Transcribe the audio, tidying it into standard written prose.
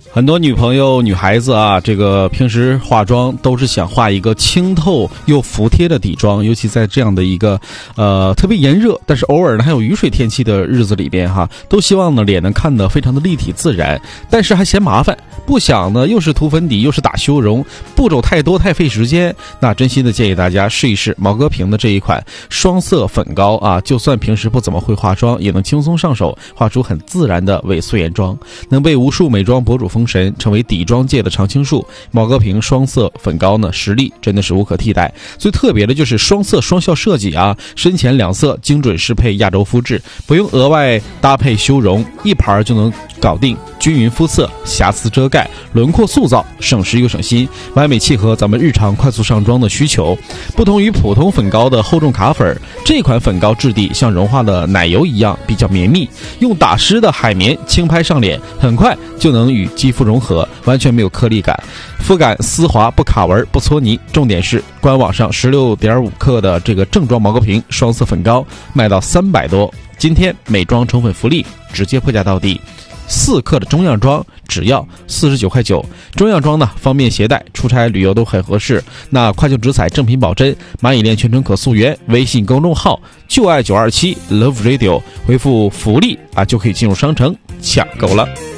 很多女朋友、女孩子啊，这个平时化妆都是想画一个清透又服帖的底妆，尤其在这样的一个特别炎热，但是偶尔呢还有雨水天气的日子里边哈，都希望呢脸能看得非常的立体自然，但是还嫌麻烦，不想呢又是涂粉底又是打修容，步骤太多太费时间。那真心的建议大家试一试毛戈平的这一款双色粉膏啊，就算平时不怎么会化妆，也能轻松上手，画出很自然的伪素颜妆，能被无数美妆博主封神，成为底妆界的常青树。毛戈平双色粉膏呢，实力真的是无可替代。最特别的就是双色双效设计啊，深浅两色精准适配亚洲肤质，不用额外搭配修容，一盘就能搞定均匀肤色、瑕疵遮盖、轮廓塑造，省时又省心，完美契合咱们日常快速上妆的需求。不同于普通粉膏的厚重卡粉，这款粉膏质地像融化的奶油一样比较绵密，用打湿的海绵轻拍上脸，很快就能与肌肤融合，完全没有颗粒感，肤感丝滑，不卡纹不搓泥。重点是官网上16.5克的这个正装毛戈平双色粉膏卖到300多，今天美妆宠粉福利直接破价到底，4克的中样妆只要49块9，中样妆呢方便携带，出差旅游都很合适。那快旧直采，正品保真，蚂蚁链全程可溯源。微信公众号就爱927 Love Radio， 回复福利啊就可以进入商城抢购了。